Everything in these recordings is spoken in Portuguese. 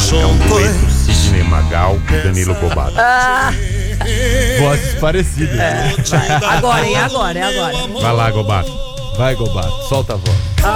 É um dueto Sidney Magal e Danilo Gobbato. Vozes parecidas. Vai. Agora, hein? Agora. Vai lá, Gobbato. Vai, Gobbato, solta a voz.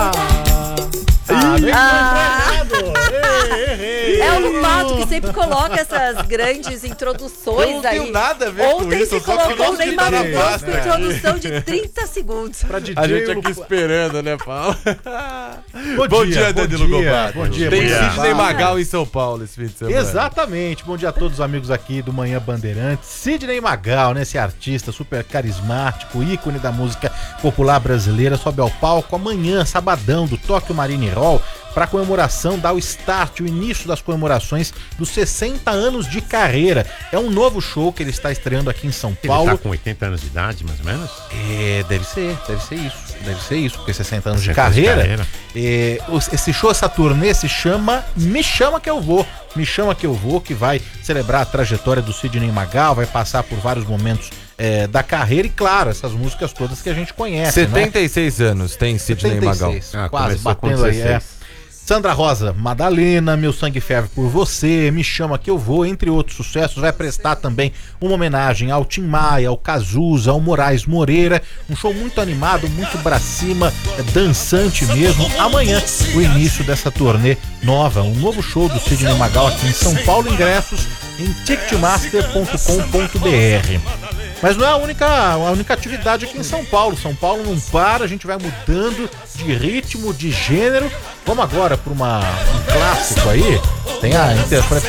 É o Lupato que sempre coloca essas grandes introduções. Eu não aí. tenho nada a ver com Ontem isso, você eu só colocou o queria Neymar citar Mendonça a com pasta. introdução de 30 segundos. Pra DJ A gente aqui esperando, né, Paulo? Bom dia, Danilo Gobbato. Bom dia, Tem bom dia. Sidney Magal em São Paulo esse fim de semana. Exatamente, bom dia a todos os amigos aqui do Manhã Bandeirantes. Sidney Magal, né, esse artista super carismático, ícone da música popular brasileira, sobe ao palco amanhã, sabadão, do Tóquio Marine Hall, para comemoração, dar o start, o início das comemorações dos 60 anos de carreira. É um novo show que ele está estreando aqui em São Paulo. Ele tá com 80 anos de idade, mais ou menos? Deve ser isso, porque 60 anos de carreira. Esse show, essa turnê se chama Me Chama Que Eu Vou. Me Chama Que Eu Vou, que vai celebrar a trajetória do Sidney Magal, vai passar por vários momentos da carreira e, claro, essas músicas todas que a gente conhece. 76 anos tem Sidney Magal. Quase batendo aí. Sandra Rosa, Madalena, Meu Sangue Ferve por Você, Me Chama Que Eu Vou, entre outros sucessos. Vai prestar também uma homenagem ao Tim Maia, ao Cazuza, ao Moraes Moreira. Um show muito animado, muito pra cima, dançante mesmo. Amanhã, o início dessa turnê nova, um novo show do Sidney Magal aqui em São Paulo. Ingressos em ticketmaster.com.br. Mas não é a única atividade aqui em São Paulo. São Paulo não para, a gente vai mudando de ritmo, de gênero. Vamos agora para um clássico aí. Tem a interpretação.